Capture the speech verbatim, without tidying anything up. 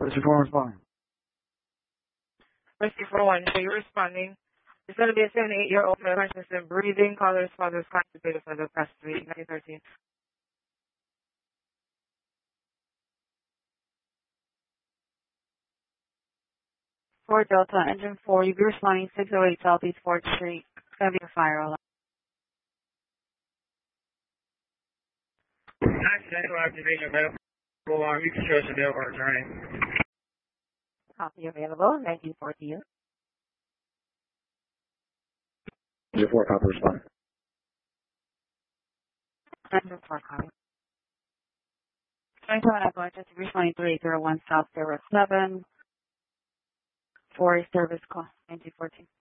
Rescue four responding. Rescue four one, so you're responding. It's going to be a seventy-eight-year-old male consistent breathing, colors, father's constipated for the past week, nineteen thirteen. four Delta, engine four, you'll be responding six oh eight Southeast fourth Street. It's going to be a fire alarm. Accidental activation available. Alarm, you can show us available returning. Copy available, nineteen fourteen. Engine four, copy responding. Engine four, copy. twenty-seven Appalachian, responding three zero one South zero seven. For a service call, nineteen fourteen.